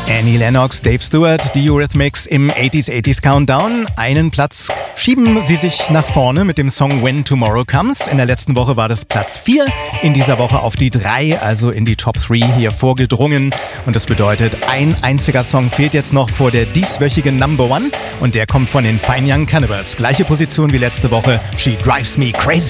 Annie Lennox, Dave Stewart, die Eurythmics im 80s Countdown. Einen Platz schieben sie sich nach vorne mit dem Song When Tomorrow Comes. In der letzten Woche war das Platz 4, in dieser Woche auf die 3, also in die Top 3 hier vorgedrungen. Und das bedeutet, ein einziger Song fehlt jetzt noch vor der dieswöchigen Number One und der kommt von den Fine Young Cannibals. Gleiche Position wie letzte Woche, She Drives Me Crazy.